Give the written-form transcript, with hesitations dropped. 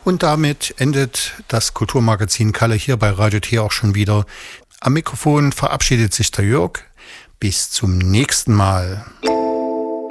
Und damit endet das Kulturmagazin Kalle hier bei Radio T auch schon wieder. Am Mikrofon verabschiedet sich der Jörg. Bis zum nächsten Mal.